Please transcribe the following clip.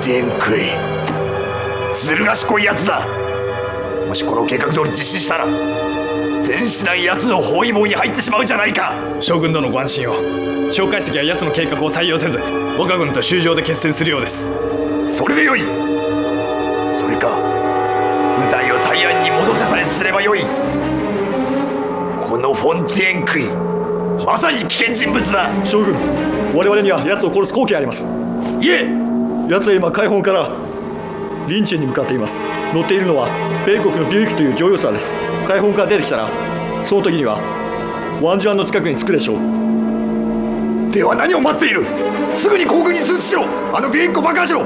テンクイ、ずる賢いやつだ。もしこの計画通り実施したら全師団奴の包囲網に入ってしまうじゃないか。 将軍殿ご安心を。蒋介石は奴の計画を採用せず、我が軍と舟上で決戦するようです。 それでよい。それか部隊を大安に戻せさえすればよい。このフォンテーンクイ、まさに危険人物だ。 将軍、我々には奴を殺す好機あります。 いえ、 奴は今海本からリンチェンに向かっています。乗っているのは米国のビュイックという乗用車です。海本から出てきたらその時にはワンジュアンの近くに着くでしょう。 では何を待っている。すぐに航空に通知しろ。あのビュイックを爆破しろ。